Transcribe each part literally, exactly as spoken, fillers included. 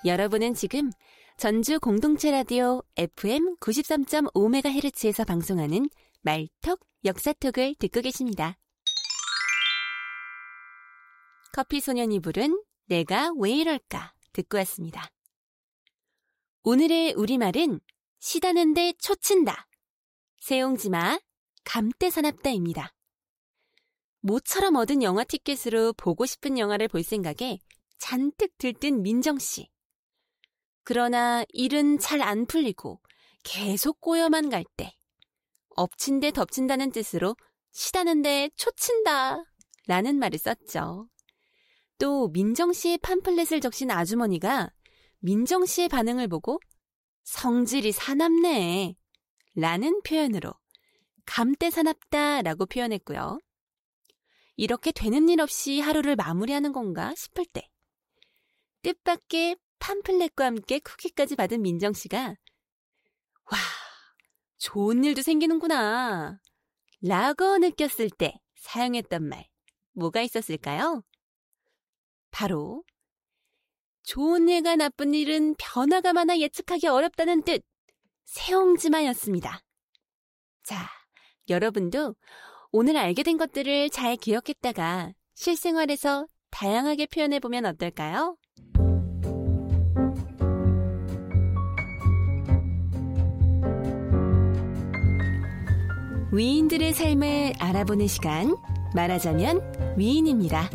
여러분은 지금 전주 공동체 라디오 에프엠 구십삼 점 오 메가헤르츠에서 방송하는 말톡 역사톡을 듣고 계십니다. 커피소년이 부른 내가 왜 이럴까 듣고 왔습니다. 오늘의 우리말은 시다는데 초친다. 세옹지마 감대사납다입니다. 모처럼 얻은 영화 티켓으로 보고 싶은 영화를 볼 생각에 잔뜩 들뜬 민정씨. 그러나 일은 잘 안 풀리고 계속 꼬여만 갈 때 엎친 데 덮친다는 뜻으로 시다는데 초친다 라는 말을 썼죠. 또 민정씨의 팜플렛을 적신 아주머니가 민정씨의 반응을 보고 성질이 사납네 라는 표현으로 감대사납다 라고 표현했고요. 이렇게 되는 일 없이 하루를 마무리하는 건가 싶을 때 뜻밖의 팜플렛과 함께 쿠키까지 받은 민정씨가 와, 좋은 일도 생기는구나 라고 느꼈을 때 사용했던 말 뭐가 있었을까요? 바로 좋은 일과 나쁜 일은 변화가 많아 예측하기 어렵다는 뜻 세옹지마였습니다. 자, 여러분도 오늘 알게 된 것들을 잘 기억했다가 실생활에서 다양하게 표현해보면 어떨까요? 위인들의 삶을 알아보는 시간, 말하자면 위인입니다.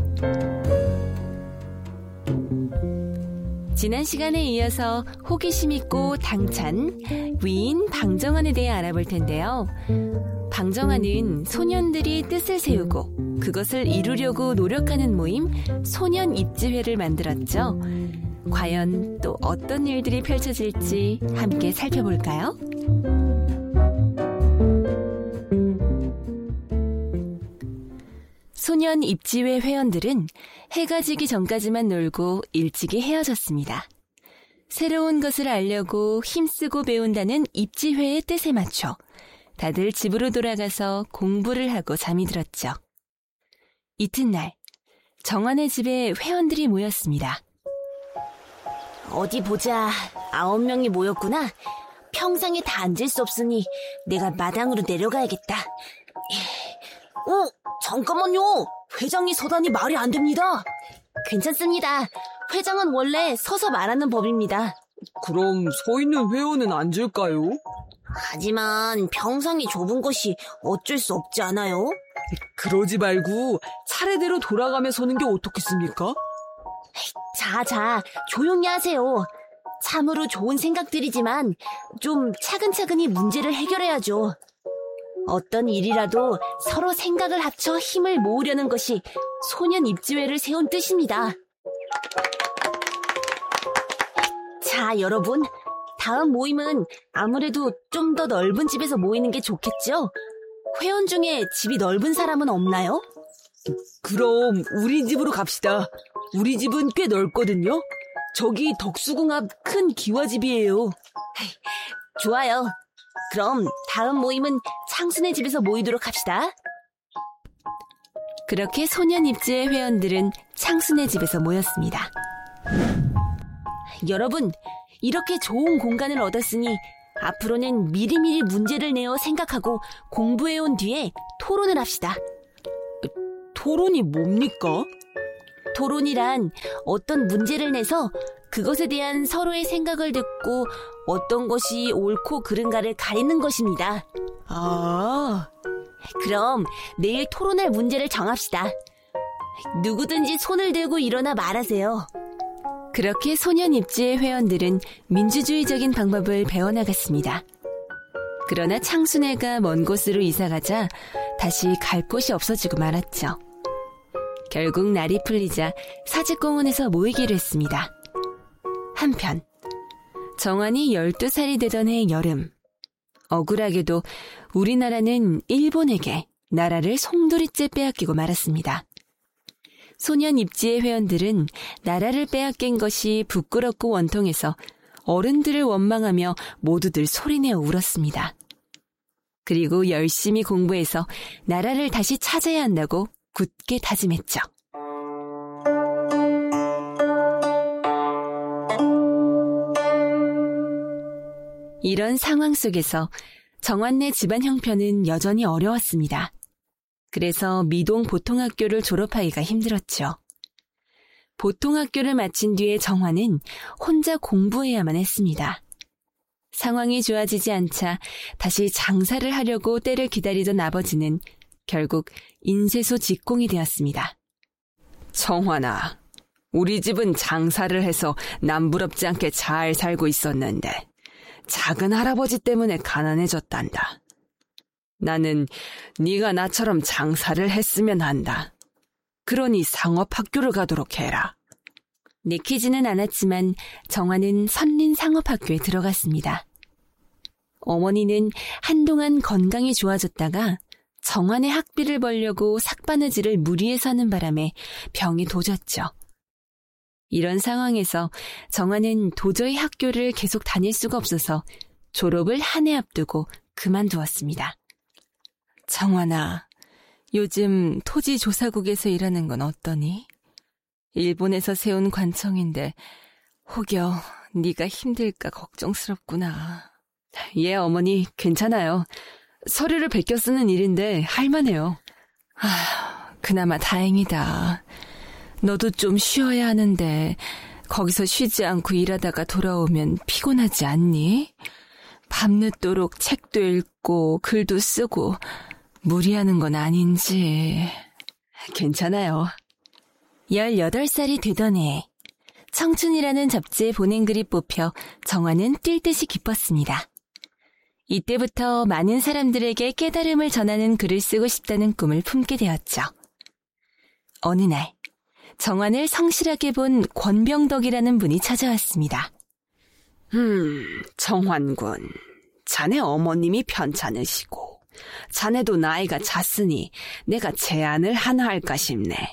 지난 시간에 이어서 호기심 있고 당찬 위인 방정환에 대해 알아볼 텐데요. 방정환은 소년들이 뜻을 세우고 그것을 이루려고 노력하는 모임 소년입지회를 만들었죠. 과연 또 어떤 일들이 펼쳐질지 함께 살펴볼까요? 소년입지회 회원들은 해가 지기 전까지만 놀고 일찍이 헤어졌습니다. 새로운 것을 알려고 힘쓰고 배운다는 입지회의 뜻에 맞춰 다들 집으로 돌아가서 공부를 하고 잠이 들었죠. 이튿날 정환의 집에 회원들이 모였습니다. 어디 보자. 아홉 명이 모였구나. 평상에 다 앉을 수 없으니 내가 마당으로 내려가야겠다. 어, 잠깐만요. 회장이 서다니 말이 안 됩니다. 괜찮습니다. 회장은 원래 서서 말하는 법입니다. 그럼 서 있는 회원은 앉을까요? 하지만 평상이 좁은 것이 어쩔 수 없지 않아요? 그러지 말고 차례대로 돌아가며 서는 게 어떻겠습니까? 자, 자, 조용히 하세요. 참으로 좋은 생각들이지만 좀 차근차근히 문제를 해결해야죠. 어떤 일이라도 서로 생각을 합쳐 힘을 모으려는 것이 소년입지회를 세운 뜻입니다. 자, 여러분, 다음 모임은 아무래도 좀 더 넓은 집에서 모이는 게 좋겠죠? 회원 중에 집이 넓은 사람은 없나요? 그럼 우리 집으로 갑시다. 우리 집은 꽤 넓거든요. 저기 덕수궁 앞 큰 기와집이에요. 좋아요. 그럼 다음 모임은 창순의 집에서 모이도록 합시다. 그렇게 소년입지회 회원들은 창순의 집에서 모였습니다. 여러분, 이렇게 좋은 공간을 얻었으니 앞으로는 미리미리 문제를 내어 생각하고 공부해온 뒤에 토론을 합시다. 토론이 뭡니까? 토론이란 어떤 문제를 내서 그것에 대한 서로의 생각을 듣고 어떤 것이 옳고 그른가를 가리는 것입니다. 아, 그럼 내일 토론할 문제를 정합시다. 누구든지 손을 들고 일어나 말하세요. 그렇게 소년입지회 회원들은 민주주의적인 방법을 배워나갔습니다. 그러나 창순회가 먼 곳으로 이사가자 다시 갈 곳이 없어지고 말았죠. 결국 날이 풀리자 사직공원에서 모이기로 했습니다. 한편 정환이 열두 살이 되던 해 여름, 억울하게도 우리나라는 일본에게 나라를 송두리째 빼앗기고 말았습니다. 소년입지회 회원들은 나라를 빼앗긴 것이 부끄럽고 원통해서 어른들을 원망하며 모두들 소리내어 울었습니다. 그리고 열심히 공부해서 나라를 다시 찾아야 한다고 굳게 다짐했죠. 이런 상황 속에서 정환네 집안 형편은 여전히 어려웠습니다. 그래서 미동 보통학교를 졸업하기가 힘들었죠. 보통학교를 마친 뒤에 정환은 혼자 공부해야만 했습니다. 상황이 좋아지지 않자 다시 장사를 하려고 때를 기다리던 아버지는 결국 인쇄소 직공이 되었습니다. 정환아, 우리 집은 장사를 해서 남부럽지 않게 잘 살고 있었는데 작은 할아버지 때문에 가난해졌단다. 나는 네가 나처럼 장사를 했으면 한다. 그러니 상업학교를 가도록 해라. 내키지는 않았지만 정환은 선린 상업학교에 들어갔습니다. 어머니는 한동안 건강이 좋아졌다가 정환의 학비를 벌려고 삭바느질을 무리해서 하는 바람에 병이 도졌죠. 이런 상황에서 정환은 도저히 학교를 계속 다닐 수가 없어서 졸업을 한 해 앞두고 그만두었습니다. 정환아, 요즘 토지조사국에서 일하는 건 어떠니? 일본에서 세운 관청인데 혹여 네가 힘들까 걱정스럽구나. 예, 어머니, 괜찮아요. 서류를 베껴 쓰는 일인데 할만해요. 아, 그나마 다행이다. 너도 좀 쉬어야 하는데 거기서 쉬지 않고 일하다가 돌아오면 피곤하지 않니? 밤늦도록 책도 읽고 글도 쓰고 무리하는 건 아닌지. 괜찮아요. 열여덟 살이 되던 해 청춘이라는 잡지에 보낸 글이 뽑혀 정환은 뛸 듯이 기뻤습니다. 이때부터 많은 사람들에게 깨달음을 전하는 글을 쓰고 싶다는 꿈을 품게 되었죠. 어느 날 정환을 성실하게 본 권병덕이라는 분이 찾아왔습니다. 음, 정환군, 자네 어머님이 편찮으시고 자네도 나이가 찼으니 내가 제안을 하나 할까 싶네.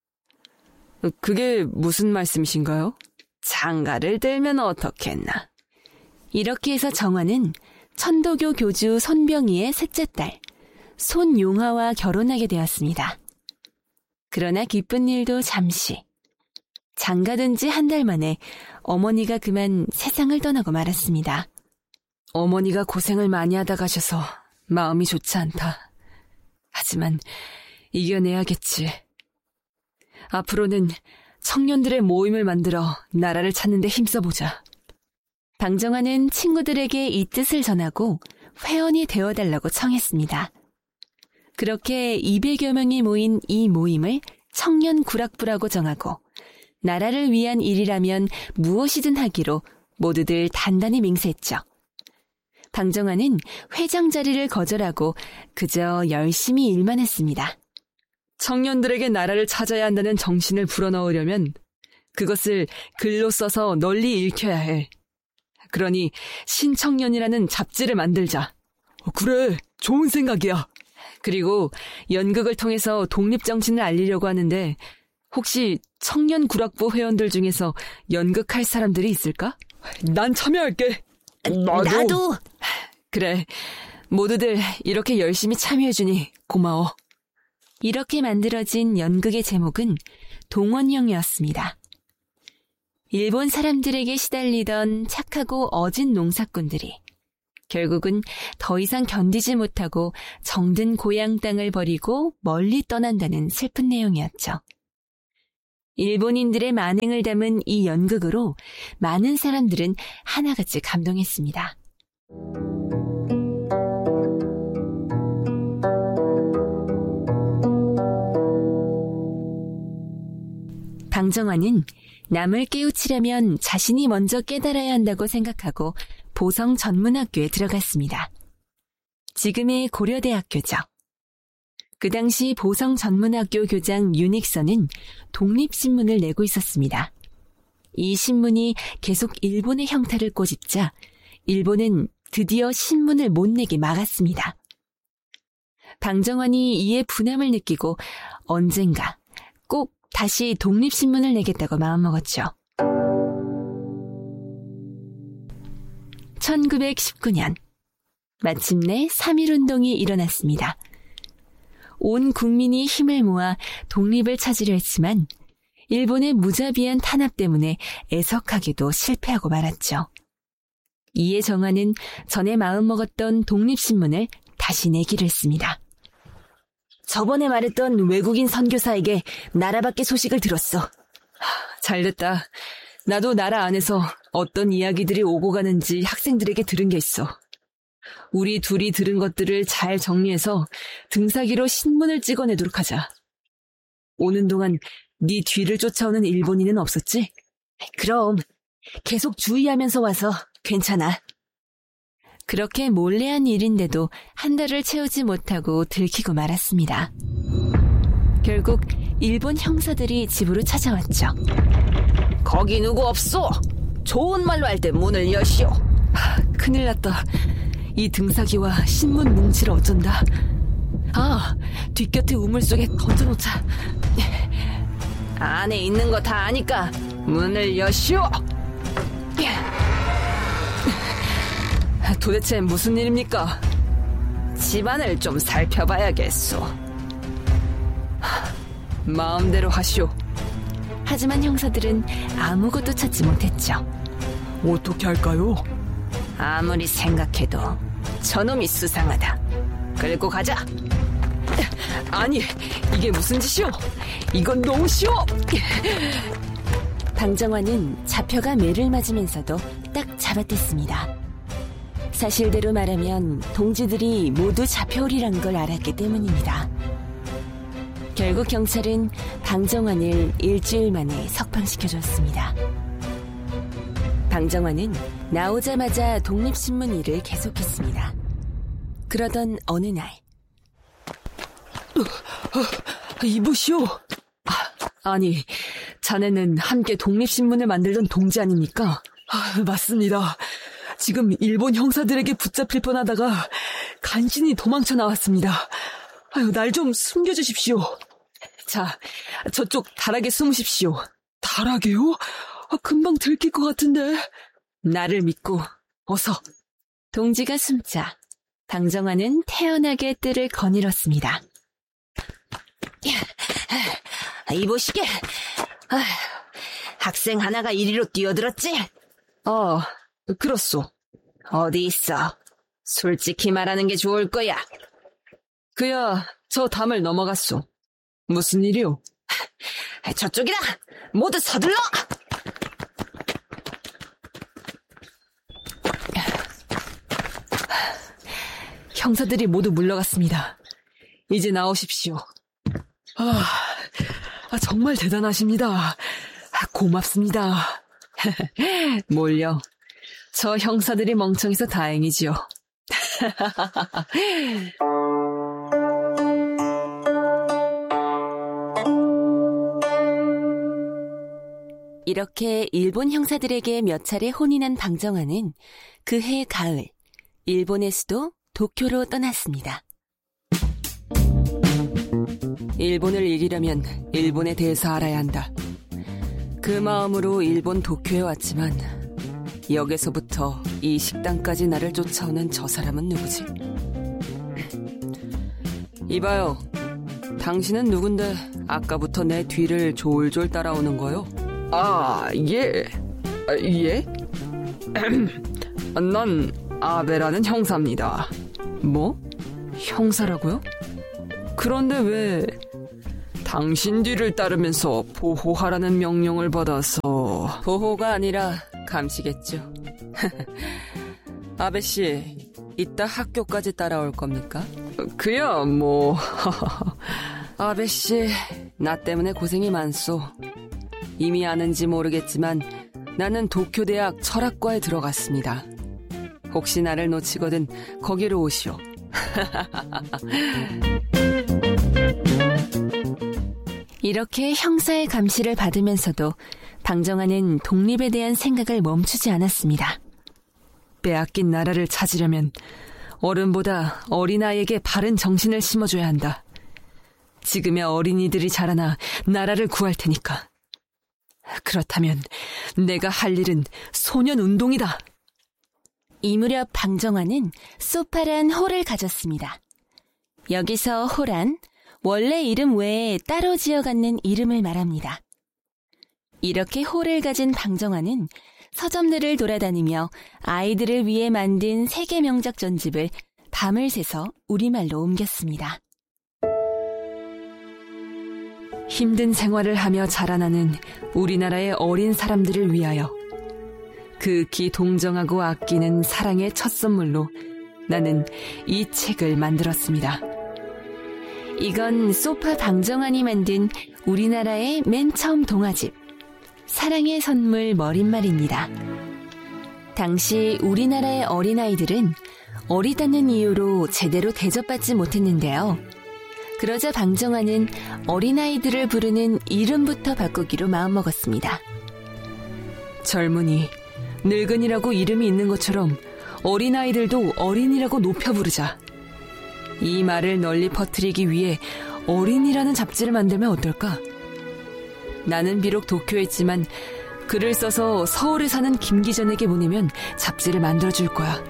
그게 무슨 말씀이신가요? 장가를 들면 어떻겠나. 이렇게 해서 정환은 천도교 교주 손병희의 셋째 딸 손용화와 결혼하게 되었습니다. 그러나 기쁜 일도 잠시. 장가든 지 한 달 만에 어머니가 그만 세상을 떠나고 말았습니다. 어머니가 고생을 많이 하다 가셔서 마음이 좋지 않다. 하지만 이겨내야겠지. 앞으로는 청년들의 모임을 만들어 나라를 찾는 데 힘써보자. 방정환은 친구들에게 이 뜻을 전하고 회원이 되어달라고 청했습니다. 그렇게 이백여 명이 모인 이 모임을 청년구락부라고 정하고 나라를 위한 일이라면 무엇이든 하기로 모두들 단단히 맹세했죠. 방정환은 회장 자리를 거절하고 그저 열심히 일만 했습니다. 청년들에게 나라를 찾아야 한다는 정신을 불어넣으려면 그것을 글로 써서 널리 읽혀야 해. 그러니 신청년이라는 잡지를 만들자. 그래, 좋은 생각이야. 그리고 연극을 통해서 독립정신을 알리려고 하는데 혹시 청년구락부 회원들 중에서 연극할 사람들이 있을까? 난 참여할게. 나도. 나도. 그래, 모두들 이렇게 열심히 참여해주니 고마워. 이렇게 만들어진 연극의 제목은 동원령이었습니다. 일본 사람들에게 시달리던 착하고 어진 농사꾼들이 결국은 더 이상 견디지 못하고 정든 고향 땅을 버리고 멀리 떠난다는 슬픈 내용이었죠. 일본인들의 만행을 담은 이 연극으로 많은 사람들은 하나같이 감동했습니다. 방정환은 남을 깨우치려면 자신이 먼저 깨달아야 한다고 생각하고 보성 전문학교에 들어갔습니다. 지금의 고려대학교죠. 그 당시 보성 전문학교 교장 윤익선은 독립신문을 내고 있었습니다. 이 신문이 계속 일본의 형태를 꼬집자 일본은 드디어 신문을 못 내게 막았습니다. 방정환이 이에 분함을 느끼고 언젠가 꼭 다시 독립신문을 내겠다고 마음먹었죠. 천구백십구 년 마침내 삼일운동이 일어났습니다. 온 국민이 힘을 모아 독립을 찾으려 했지만 일본의 무자비한 탄압 때문에 애석하게도 실패하고 말았죠. 이에 정화는 전에 마음먹었던 독립신문을 다시 내기를 했습니다. 저번에 말했던 외국인 선교사에게 나라 밖의 소식을 들었어. 잘됐다. 나도 나라 안에서 어떤 이야기들이 오고 가는지 학생들에게 들은 게 있어. 우리 둘이 들은 것들을 잘 정리해서 등사기로 신문을 찍어내도록 하자. 오는 동안 네 뒤를 쫓아오는 일본인은 없었지? 그럼 계속 주의하면서 와서 괜찮아. 그렇게 몰래 한 일인데도 한 달을 채우지 못하고 들키고 말았습니다. 결국 일본 형사들이 집으로 찾아왔죠. 거기 누구 없소? 좋은 말로 할 때 문을 여시오. 하, 큰일 났다. 이 등사기와 신문 뭉치를 어쩐다. 아, 뒷곁에 우물 속에 던져놓자. 안에 있는 거 다 아니까 문을 여시오. 도대체 무슨 일입니까? 집안을 좀 살펴봐야겠소. 마음대로 하시오. 하지만 형사들은 아무것도 찾지 못했죠. 어떻게 할까요? 아무리 생각해도 저놈이 수상하다. 끌고 가자. 아니, 이게 무슨 짓이오? 이건 너무 쉬워. 방정환은 잡혀가 매를 맞으면서도 딱 잡아댔습니다. 사실대로 말하면 동지들이 모두 잡혀오리란 걸 알았기 때문입니다. 결국 경찰은 방정환을 일주일 만에 석방시켜줬습니다. 방정환은 나오자마자 독립신문 일을 계속했습니다. 그러던 어느 날 이보시오. 아니, 자네는 함께 독립신문을 만들던 동지 아닙니까? 아, 맞습니다. 지금 일본 형사들에게 붙잡힐 뻔하다가 간신히 도망쳐 나왔습니다. 아유, 날 좀 숨겨주십시오. 자, 저쪽 다락에 숨으십시오. 다락에요? 아, 금방 들킬 것 같은데. 나를 믿고 어서. 동지가 숨자 방정환은 태연하게 뜰을 거닐었습니다. 이보시게. 아, 학생 하나가 이리로 뛰어들었지? 아, 그렇소. 어디 있어? 솔직히 말하는 게 좋을 거야. 그야 저 담을 넘어갔소. 무슨 일이오? 저쪽이다. 모두 서둘러. 형사들이 모두 물러갔습니다. 이제 나오십시오. 아, 아 정말 대단하십니다. 아, 고맙습니다. 뭘요? 저 형사들이 멍청해서 다행이지요. 이렇게 일본 형사들에게 몇 차례 혼이 난 방정환은 그해 가을 일본의 수도 도쿄로 떠났습니다. 일본을 이기려면 일본에 대해서 알아야 한다. 그 마음으로 일본 도쿄에 왔지만 역에서부터 이 식당까지 나를 쫓아오는 저 사람은 누구지? 이봐요. 당신은 누군데 아까부터 내 뒤를 졸졸 따라오는 거요? 아, 예. 아, 예? 난 아베라는 형사입니다. 뭐? 형사라고요? 그런데 왜 당신 뒤를 따르면서 보호하라는 명령을 받아서... 보호가 아니라 감시겠죠. 아베씨, 이따 학교까지 따라올 겁니까? 그야 뭐... 아베씨, 나 때문에 고생이 많소. 이미 아는지 모르겠지만 나는 도쿄대학 철학과에 들어갔습니다. 혹시 나를 놓치거든 거기로 오시오. 이렇게 형사의 감시를 받으면서도 방정환은 독립에 대한 생각을 멈추지 않았습니다. 빼앗긴 나라를 찾으려면 어른보다 어린아이에게 바른 정신을 심어줘야 한다. 지금의 어린이들이 자라나 나라를 구할 테니까. 그렇다면 내가 할 일은 소년운동이다. 이 무렵 방정환은 소파란 호를 가졌습니다. 여기서 호란, 원래 이름 외에 따로 지어갖는 이름을 말합니다. 이렇게 호를 가진 방정환은 서점들을 돌아다니며 아이들을 위해 만든 세계 명작 전집을 밤을 새서 우리말로 옮겼습니다. 힘든 생활을 하며 자라나는 우리나라의 어린 사람들을 위하여 극히 동정하고 아끼는 사랑의 첫 선물로 나는 이 책을 만들었습니다. 이건 소파 방정환이 만든 우리나라의 맨 처음 동화집 사랑의 선물 머릿말입니다. 당시 우리나라의 어린아이들은 어리다는 이유로 제대로 대접받지 못했는데요. 그러자 방정환은 어린아이들을 부르는 이름부터 바꾸기로 마음먹었습니다. 젊은이, 늙은이라고 이름이 있는 것처럼 어린아이들도 어린이라고 높여 부르자. 이 말을 널리 퍼뜨리기 위해 어린이라는 잡지를 만들면 어떨까? 나는 비록 도쿄에 있지만 글을 써서 서울에 사는 김기전에게 보내면 잡지를 만들어줄 거야.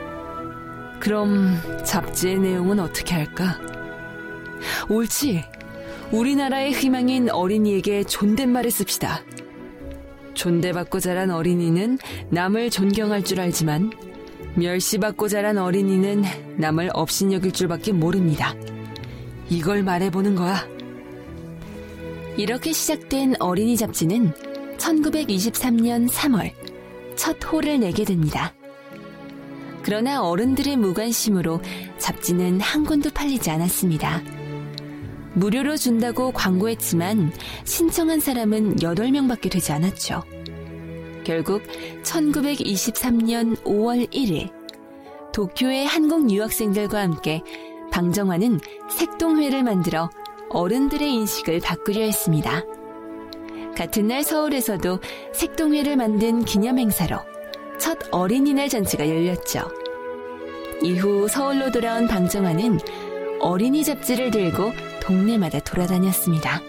그럼 잡지의 내용은 어떻게 할까? 옳지. 우리나라의 희망인 어린이에게 존댓말을 씁시다. 존대받고 자란 어린이는 남을 존경할 줄 알지만 멸시받고 자란 어린이는 남을 업신여길 줄밖에 모릅니다. 이걸 말해보는 거야. 이렇게 시작된 어린이 잡지는 천구백이십삼 년 삼월 첫 호를 내게 됩니다. 그러나 어른들의 무관심으로 잡지는 한 권도 팔리지 않았습니다. 무료로 준다고 광고했지만 신청한 사람은 여덟 명밖에 되지 않았죠. 결국 천구백이십삼 년 오월 일일 도쿄의 한국 유학생들과 함께 방정환은 색동회를 만들어 어른들의 인식을 바꾸려 했습니다. 같은 날 서울에서도 색동회를 만든 기념행사로 첫 어린이날 잔치가 열렸죠. 이후 서울로 돌아온 방정환은 어린이 잡지를 들고 동네마다 돌아다녔습니다.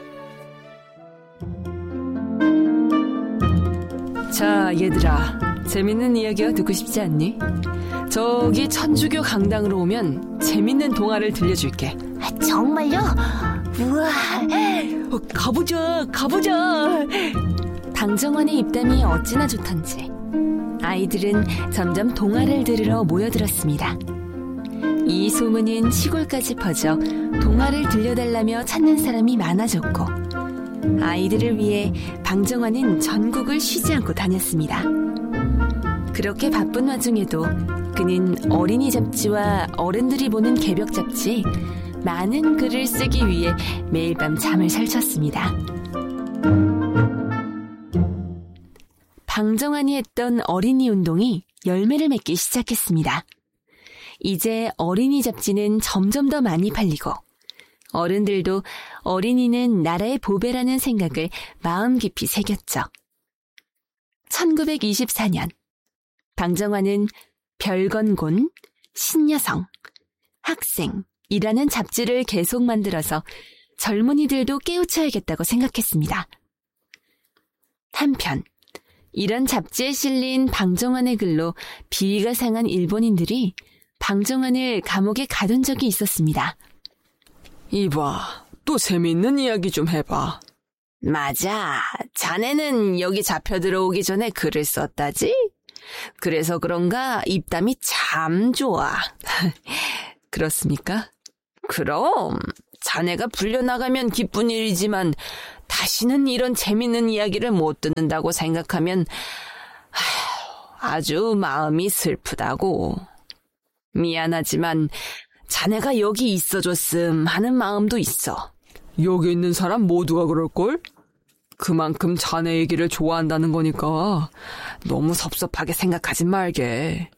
자, 얘들아, 재밌는 이야기가 듣고 싶지 않니? 저기 천주교 강당으로 오면 재밌는 동화를 들려줄게. 아, 정말요? 우와. 어, 가보자, 가보자. 방정환의 입담이 어찌나 좋던지 아이들은 점점 동화를 들으러 모여들었습니다. 이 소문은 시골까지 퍼져 동화를 들려달라며 찾는 사람이 많아졌고 아이들을 위해 방정환은 전국을 쉬지 않고 다녔습니다. 그렇게 바쁜 와중에도 그는 어린이 잡지와 어른들이 보는 개벽 잡지에 많은 글을 쓰기 위해 매일 밤 잠을 설쳤습니다. 방정환이 했던 어린이 운동이 열매를 맺기 시작했습니다. 이제 어린이 잡지는 점점 더 많이 팔리고 어른들도 어린이는 나라의 보배라는 생각을 마음 깊이 새겼죠. 천구백이십사 년 방정환은 별건곤, 신여성, 학생이라는 잡지를 계속 만들어서 젊은이들도 깨우쳐야겠다고 생각했습니다. 한편 이런 잡지에 실린 방정환의 글로 비위가 상한 일본인들이 방정환을 감옥에 가둔 적이 있었습니다. 이봐, 또 재밌는 이야기 좀 해봐. 맞아. 자네는 여기 잡혀 들어오기 전에 글을 썼다지? 그래서 그런가 입담이 참 좋아. 그렇습니까? 그럼 자네가 불려나가면 기쁜 일이지만 다시는 이런 재밌는 이야기를 못 듣는다고 생각하면 아주 마음이 슬프다고. 미안하지만 자네가 여기 있어줬음 하는 마음도 있어. 여기 있는 사람 모두가 그럴걸? 그만큼 자네 얘기를 좋아한다는 거니까 너무 섭섭하게 생각하지 말게.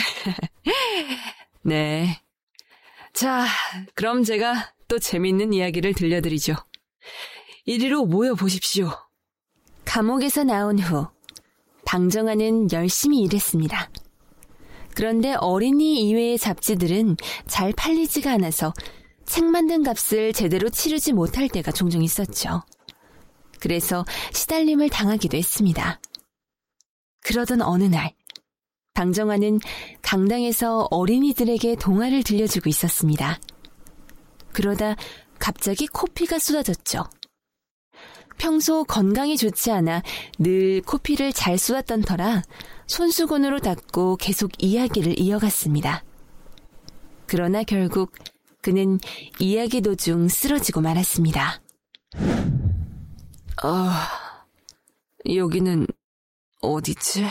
네. 자, 그럼 제가 또 재밌는 이야기를 들려드리죠. 이리로 모여보십시오. 감옥에서 나온 후 방정환은 열심히 일했습니다. 그런데 어린이 이외의 잡지들은 잘 팔리지가 않아서 책 만든 값을 제대로 치르지 못할 때가 종종 있었죠. 그래서 시달림을 당하기도 했습니다. 그러던 어느 날 방정환은 강당에서 어린이들에게 동화를 들려주고 있었습니다. 그러다 갑자기 코피가 쏟아졌죠. 평소 건강이 좋지 않아 늘 코피를 잘 쏘았던 터라 손수건으로 닦고 계속 이야기를 이어갔습니다. 그러나 결국 그는 이야기 도중 쓰러지고 말았습니다. 아, 여기는 어디지?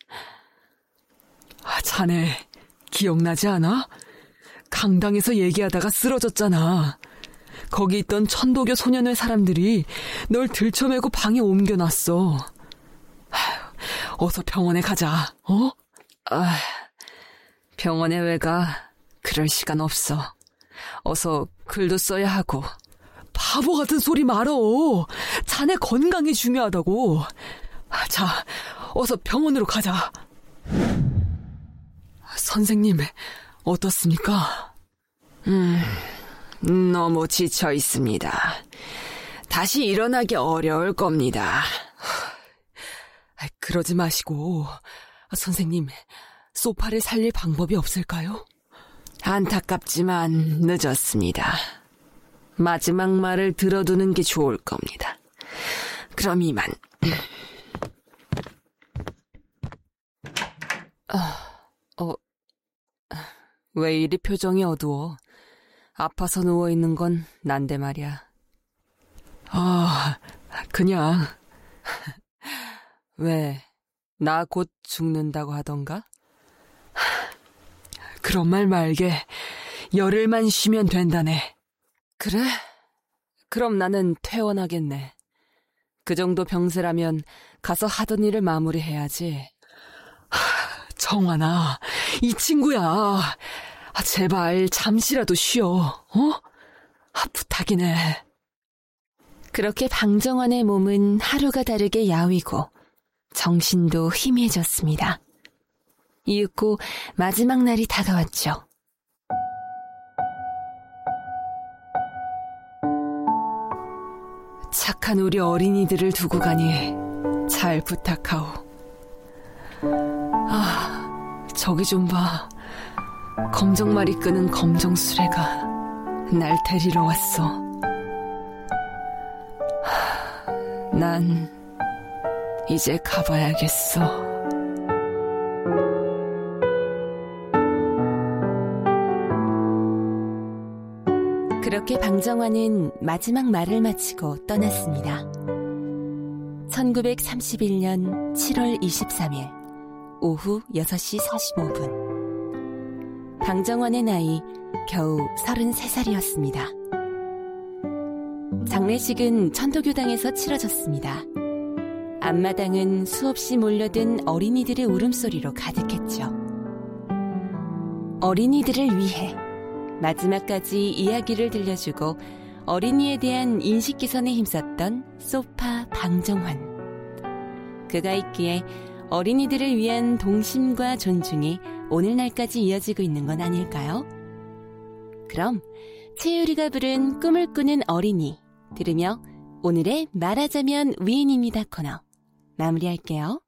아, 자네 기억나지 않아? 강당에서 얘기하다가 쓰러졌잖아. 거기 있던 천도교 소년회 사람들이 널 들쳐매고 방에 옮겨놨어. 아휴, 어서 병원에 가자, 어? 아, 병원에 왜 가? 그럴 시간 없어. 어서 글도 써야 하고. 바보 같은 소리 말어. 자네 건강이 중요하다고. 자, 어서 병원으로 가자. 선생님, 어떻습니까? 음, 너무 지쳐 있습니다. 다시 일어나기 어려울 겁니다. 그러지 마시고, 선생님, 소파를 살릴 방법이 없을까요? 안타깝지만 늦었습니다. 마지막 말을 들어두는 게 좋을 겁니다. 그럼 이만. 어, 왜 이리 표정이 어두워? 아파서 누워있는 건 난데 말이야. 아, 그냥. 왜, 나 곧 죽는다고 하던가? 그런 말 말게. 열흘만 쉬면 된다네. 그래? 그럼 나는 퇴원하겠네. 그 정도 병세라면 가서 하던 일을 마무리해야지. 정환아, 이 친구야. 아, 제발 잠시라도 쉬어. 어? 아, 부탁이네. 그렇게 방정환의 몸은 하루가 다르게 야위고 정신도 희미해졌습니다. 이윽고 마지막 날이 다가왔죠. 착한 우리 어린이들을 두고 가니 잘 부탁하오. 아, 저기 좀 봐. 검정말이 끄는 검정수레가 날 데리러 왔어. 난 이제 가봐야겠어. 그렇게 방정환은 마지막 말을 마치고 떠났습니다. 천구백삼십일 년 칠월 이십삼일 오후 여섯 시 사십오 분. 방정환의 나이 겨우 서른세 살이었습니다. 장례식은 천도교당에서 치러졌습니다. 앞마당은 수없이 몰려든 어린이들의 울음소리로 가득했죠. 어린이들을 위해 마지막까지 이야기를 들려주고 어린이에 대한 인식 개선에 힘썼던 소파 방정환. 그가 있기에 어린이들을 위한 동심과 존중이 오늘날까지 이어지고 있는 건 아닐까요? 그럼 채유리가 부른 꿈을 꾸는 어린이 들으며 오늘의 말하자면 위인입니다 코너 마무리할게요.